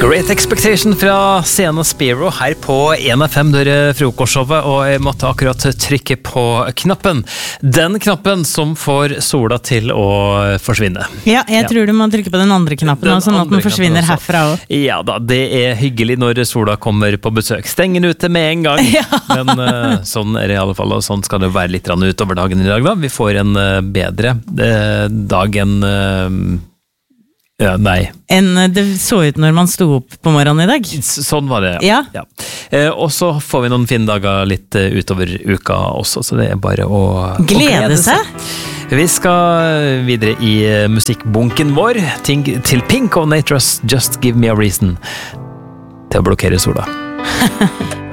Great Expectation fra scenen Spiro her på 1FM, dere frokostshowet, og jeg måtte akkurat trykke på knappen. Den knappen som får sola til å forsvinne. Ja, jeg tror du må trykke på den andre knappen, sånn at den forsvinner herfra også. Ja da, det er hyggelig når sola kommer på besøk. Steng den ute med en gang. Ja. Men sånn er det i alle fall, og sånn skal det være litt utover dagen i dag da. Vi får en bedre dag enn ja, nei. Enn det så ut når man sto opp på morgenen i dag. Sånn var det, ja. Og så får vi noen fine dager litt utover uka også, så det er bare å glede seg. Vi skal videre i musikkbunken vår, til Pink og Nature's Just Give Me a Reason til å blokkere sola.